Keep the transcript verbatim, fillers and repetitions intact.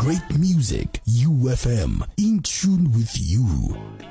Great music, U F M, in tune with you.